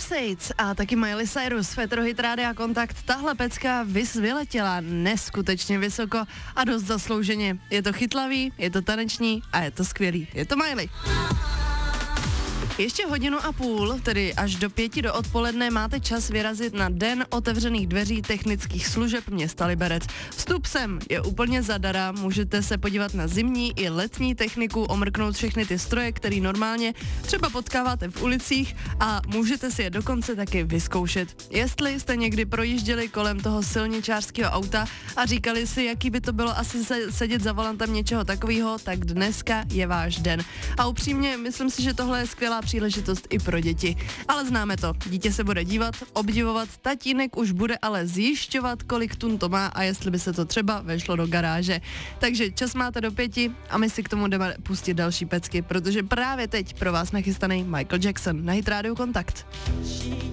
Mercedes a taky Miley Cyrus, Fetro Hit Rádia Kontakt. Tahle pecka vyletěla neskutečně vysoko a dost zaslouženě. Je to chytlavý, je to taneční a je to skvělý. Je to Miley. Ještě 1,5 hodiny, tedy až do 5 do odpoledne, máte čas vyrazit na Den otevřených dveří technických služeb města Liberec. Vstup sem je úplně zadara, můžete se podívat na zimní i letní techniku, omrknout všechny ty stroje, které normálně třeba potkáváte v ulicích a můžete si je dokonce taky vyzkoušet. Jestli jste někdy projížděli kolem toho silničářského auta a říkali si, jaký by to bylo asi sedět za volantem něčeho takového, tak dneska je váš den. A upřímně, myslím si, že tohle je skvělá příležitost i pro děti. Ale známe to. Dítě se bude dívat, obdivovat, tatínek už bude ale zjišťovat, kolik tun to má a jestli by se to třeba vešlo do garáže. Takže čas máte do 5 a my si k tomu jdeme pustit další pecky, protože právě teď pro vás nachystaný Michael Jackson na Hit Radio Kontakt.